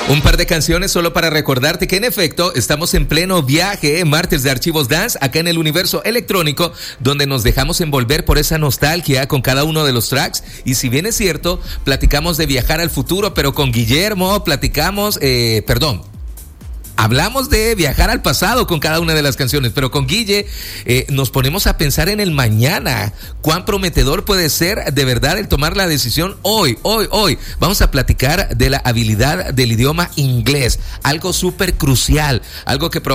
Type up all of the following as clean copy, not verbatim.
Un par de canciones solo para recordarte que en efecto estamos en pleno viaje, martes de Archivos Dance, acá en el universo electrónico, donde nos dejamos envolver por esa nostalgia con cada uno de los tracks. Y si bien es cierto, platicamos de viajar al futuro, pero con Guillermo hablamos de viajar al pasado con cada una de las canciones, pero con Guille nos ponemos a pensar en el mañana. Cuán prometedor puede ser de verdad el tomar la decisión hoy. Vamos a platicar de la habilidad del idioma inglés, algo súper crucial, algo que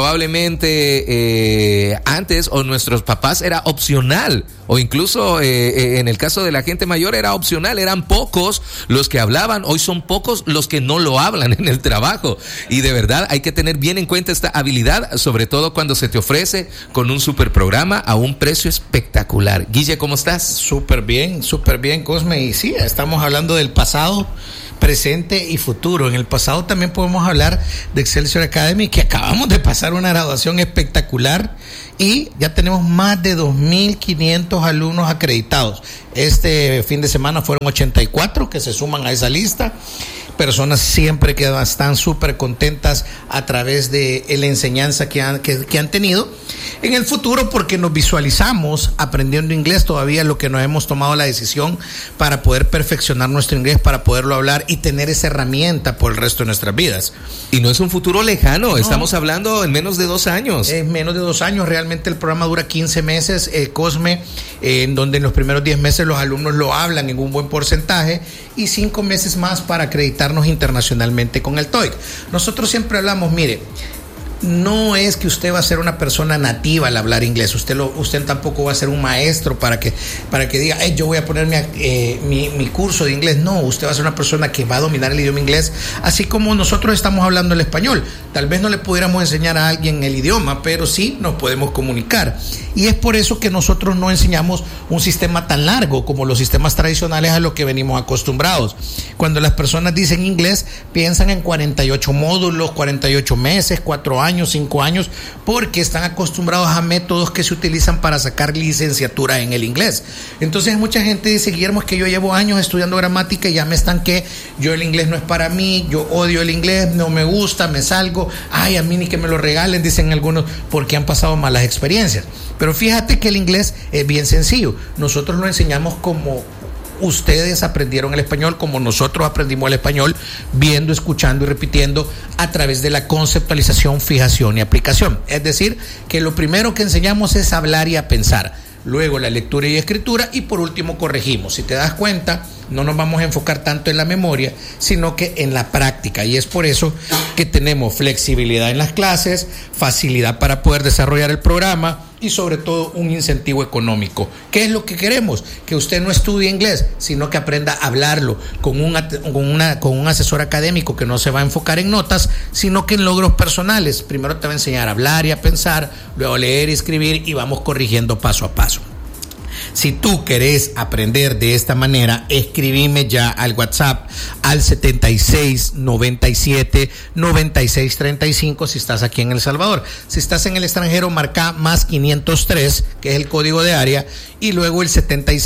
probablemente antes o nuestros papás era opcional, o incluso en el caso de la gente mayor era opcional, eran pocos los que hablaban, hoy son pocos los que no lo hablan en el trabajo, y de verdad hay que tener bien en cuenta esta habilidad, sobre todo cuando se te ofrece con un super programa a un precio espectacular. Guille, ¿cómo estás? Súper bien, Cosme. Y sí, estamos hablando del pasado, presente y futuro. En el pasado también podemos hablar de Excelsior Academy, que acabamos de pasar una graduación espectacular y ya tenemos más de 2.500 alumnos acreditados. Este fin de semana fueron 84 que se suman a esa lista. Personas siempre que están súper contentas a través de la enseñanza que han tenido. En el futuro, porque nos visualizamos aprendiendo inglés, todavía lo que nos hemos tomado la decisión para poder perfeccionar nuestro inglés, para poderlo hablar y tener esa herramienta por el resto de nuestras vidas. Y no es un futuro lejano, estamos hablando en menos de 2 años. En menos de 2 años, realmente el programa dura 15 meses, Cosme, en donde en los primeros 10 meses los alumnos lo hablan en un buen porcentaje y 5 meses más para acreditarnos internacionalmente con el TOEIC. Nosotros siempre hablamos, mire, no es que usted va a ser una persona nativa al hablar inglés, usted tampoco va a ser un maestro para que diga, yo voy a poner mi curso de inglés. No, usted va a ser una persona que va a dominar el idioma inglés, así como nosotros estamos hablando el español. Tal vez no le pudiéramos enseñar a alguien el idioma, pero sí nos podemos comunicar. Y es por eso que nosotros no enseñamos un sistema tan largo como los sistemas tradicionales a los que venimos acostumbrados. Cuando las personas dicen inglés, piensan en 48 módulos, 48 meses, 4 años, 5 años, porque están acostumbrados a métodos que se utilizan para sacar licenciatura en el inglés. Entonces mucha gente dice, Guillermo, es que yo llevo años estudiando gramática y ya me estanqué, yo el inglés no es para mí, yo odio el inglés, no me gusta, me salgo, a mí ni que me lo regalen, dicen algunos, porque han pasado malas experiencias. Pero fíjate que el inglés es bien sencillo, nosotros lo enseñamos como ustedes aprendieron el español, como nosotros aprendimos el español, viendo, escuchando y repitiendo a través de la conceptualización, fijación y aplicación. Es decir, que lo primero que enseñamos es hablar y a pensar, luego la lectura y escritura y por último corregimos. Si te das cuenta, no nos vamos a enfocar tanto en la memoria, sino que en la práctica, y es por eso que tenemos flexibilidad en las clases, facilidad para poder desarrollar el programa y sobre todo un incentivo económico. ¿Qué es lo que queremos? Que usted no estudie inglés, sino que aprenda a hablarlo con un asesor académico que no se va a enfocar en notas, sino que en logros personales. Primero te va a enseñar a hablar y a pensar, luego leer y escribir y vamos corrigiendo paso a paso. Si tú querés aprender de esta manera, escribime ya al WhatsApp al 7697-9635 si estás aquí en El Salvador. Si estás en el extranjero, marca más 503, que es el código de área, y luego el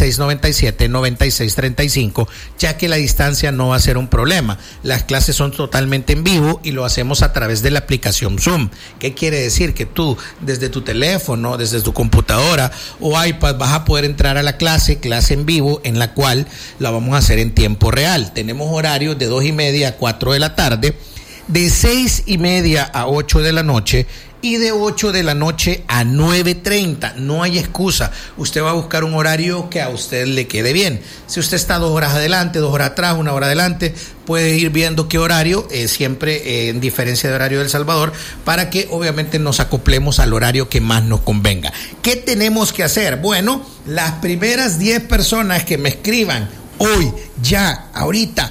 7697-9635, ya que la distancia no va a ser un problema. Las clases son totalmente en vivo y lo hacemos a través de la aplicación Zoom. ¿Qué quiere decir? Que tú, desde tu teléfono, desde tu computadora o iPad, vas a poder entrar a la clase en vivo, en la cual la vamos a hacer en tiempo real. Tenemos horarios de 2:30 a 4 de la tarde, de 6:30 a 8 de la noche y de 8 de la noche a 9:30. No hay excusa. Usted va a buscar un horario que a usted le quede bien. Si usted está 2 horas adelante, 2 horas atrás, 1 hora adelante, puede ir viendo qué horario, siempre en diferencia de horario de El Salvador, para que obviamente nos acoplemos al horario que más nos convenga. ¿Qué tenemos que hacer? Bueno, las primeras 10 personas que me escriban hoy, ya, ahorita,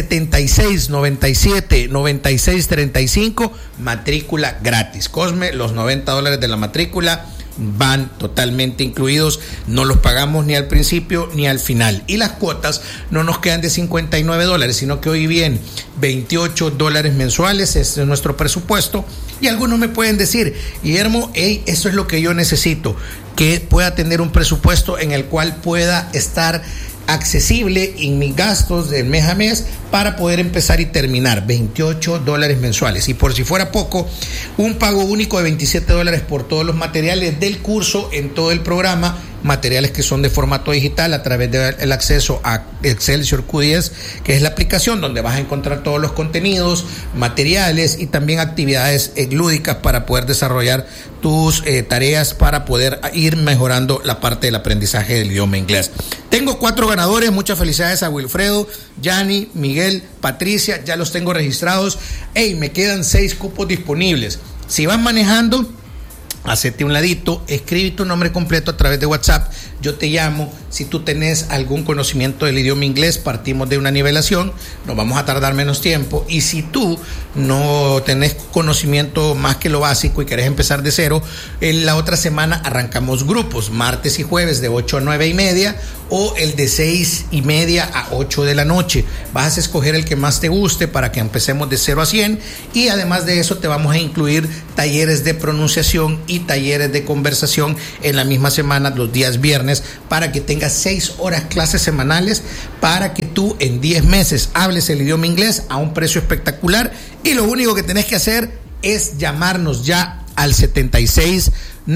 7697-9635, matrícula gratis. Cosme, los $90 de la matrícula van totalmente incluidos, no los pagamos ni al principio ni al final, y las cuotas no nos quedan de $59, sino que hoy bien $28 mensuales, ese es nuestro presupuesto. Y algunos me pueden decir, Guillermo, eso es lo que yo necesito, que pueda tener un presupuesto en el cual pueda estar accesible en mis gastos del mes a mes para poder empezar y terminar. $28 mensuales. Y por si fuera poco, un pago único de $27 por todos los materiales del curso en todo el programa, materiales que son de formato digital a través del acceso a Excelsior Q10, que es la aplicación donde vas a encontrar todos los contenidos, materiales y también actividades lúdicas para poder desarrollar tus tareas para poder ir mejorando la parte del aprendizaje del idioma inglés. Tengo 4 ganadores, muchas felicidades a Wilfredo, Yanni, Miguel, Patricia, ya los tengo registrados. Me quedan 6 cupos disponibles. Si van manejando, hacete un ladito, escribe tu nombre completo a través de WhatsApp, yo te llamo. Si tú tenés algún conocimiento del idioma inglés, partimos de una nivelación, nos vamos a tardar menos tiempo. Y si tú no tenés conocimiento más que lo básico y querés empezar de cero, en la otra semana arrancamos grupos, martes y jueves de 8 a 9 y media, o el de 6 y media a 8 de la noche. Vas a escoger el que más te guste para que empecemos de 0 a 100, y además de eso te vamos a incluir talleres de pronunciación y talleres de conversación en la misma semana, los días viernes, para que tengas 6 horas clases semanales, para que tú en 10 meses hables el idioma inglés a un precio espectacular. Y lo único que tenés que hacer es llamarnos ya al 76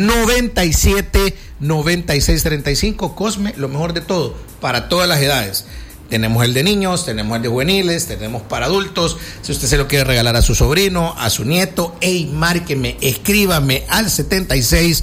97 96 35. Cosme, lo mejor de todo, para todas las edades. Tenemos el de niños, tenemos el de juveniles, tenemos para adultos. Si usted se lo quiere regalar a su sobrino, a su nieto, márqueme, escríbame al 76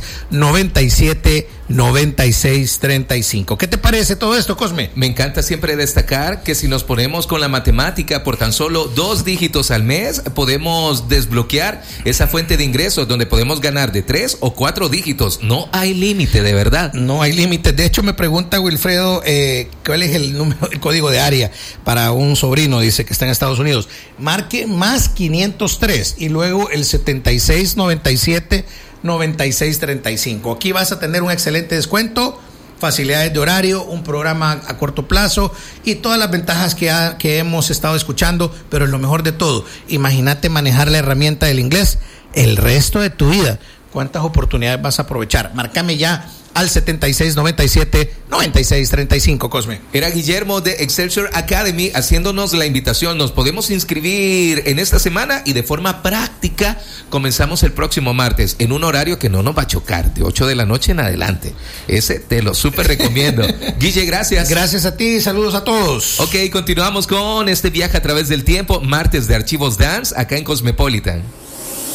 97 96 35. ¿Qué te parece todo esto, Cosme? Me encanta siempre destacar que si nos ponemos con la matemática, por tan solo 2 dígitos al mes, podemos desbloquear esa fuente de ingresos donde podemos ganar de 3 o 4 dígitos. No hay límite, de verdad. No hay límite. De hecho, me pregunta Wilfredo, ¿cuál es el código de área para un sobrino? Dice que está en Estados Unidos. Marque más 503 y luego el 76 97 96 35. Aquí vas a tener un excelente descuento, facilidades de horario, un programa a corto plazo y todas las ventajas que hemos estado escuchando. Pero lo mejor de todo, imagínate manejar la herramienta del inglés el resto de tu vida. ¿Cuántas oportunidades vas a aprovechar? Márcame ya al 76 97 96 35, Cosme. Era Guillermo de Excelsior Academy haciéndonos la invitación. Nos podemos inscribir en esta semana y de forma práctica comenzamos el próximo martes en un horario que no nos va a chocar, de 8 de la noche en adelante. Ese te lo súper recomiendo. Guille, gracias. Gracias a ti, saludos a todos. Ok, continuamos con este viaje a través del tiempo, martes de Archivos Dance, acá en Cosmopolitan.